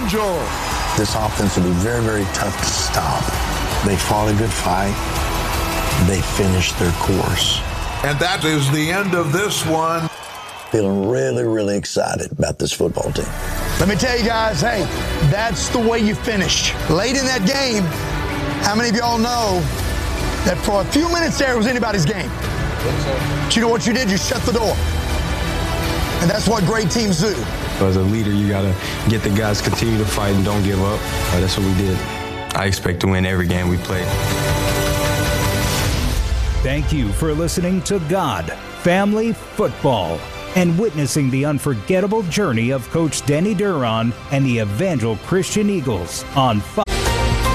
Angel. This offense will be very, very tough to stop. They fought a good fight. They finished their course. And that is the end of this one. Feeling really, really excited about this football team. Let me tell you guys, hey, that's the way you finish. Late in that game, how many of y'all know that for a few minutes there it was anybody's game? But you know what you did? You shut the door. And that's what great teams do. As a leader, you got to get the guys to continue to fight and don't give up. That's what we did. I expect to win every game we play. Thank you for listening to God, Family, Football, and witnessing the unforgettable journey of Coach Denny Duron and the Evangel Christian Eagles on Fox.